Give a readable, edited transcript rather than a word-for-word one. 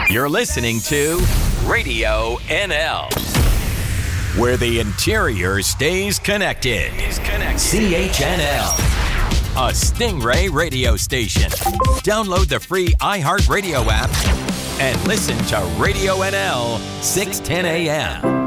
You're listening to Radio NL, where the interior stays connected. CHNL, a Stingray radio station. Download the free iHeartRadio app and listen to Radio NL 610 AM.